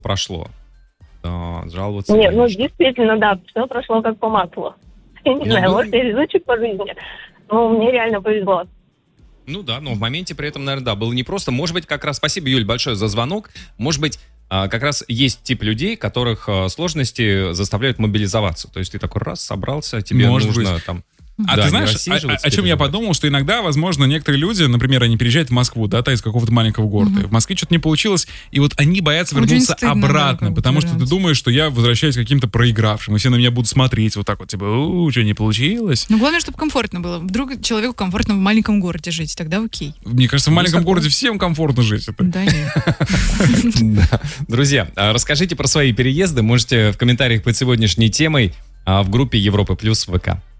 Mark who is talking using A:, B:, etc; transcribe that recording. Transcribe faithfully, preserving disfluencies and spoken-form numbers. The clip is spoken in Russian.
A: прошло. А, жаловаться...
B: Нет, ну действительно, да, все прошло как по маслу. Я не ну, знаю, вы... может, я везучий по жизни, но мне реально повезло.
A: Ну да, но в моменте при этом, наверное, да, было непросто. Может быть, как раз, спасибо, Юль, большое за звонок. Может быть, как раз есть тип людей, которых сложности заставляют мобилизоваться. То есть ты такой раз собрался, тебе
C: Может
A: нужно
C: быть.
A: там...
C: А да, ты знаешь, о, о чем я подумал, что иногда, возможно, некоторые люди, например, они переезжают в Москву, да, та из какого-то маленького города. Mm-hmm. В Москве что-то не получилось, и вот они боятся Очень вернуться стыдно, обратно, да, потому что ты думаешь, что я возвращаюсь каким-то проигравшим, и все на меня будут смотреть вот так вот, типа, у, что, не получилось?
D: Ну, главное, чтобы комфортно было. Вдруг человеку комфортно в маленьком городе жить, тогда окей.
C: Мне кажется, в маленьком городе всем комфортно жить.
D: Да, нет.
A: Друзья, расскажите про свои переезды, можете в комментариях под сегодняшней темой в группе Европа Плюс в ВК.